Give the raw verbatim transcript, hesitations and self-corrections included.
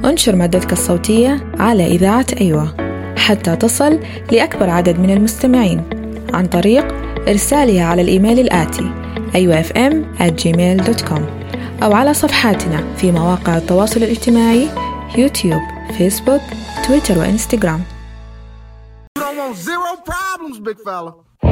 انشر مادتك الصوتية على إذاعة أيوة حتى تصل لأكبر عدد من المستمعين عن طريق إرسالها على الإيميل الآتي أيوة إف إم آت جيميل دوت كوم أو على صفحاتنا في مواقع التواصل الاجتماعي يوتيوب، فيسبوك، تويتر وإنستغرام. You don't want zero problems, big fella.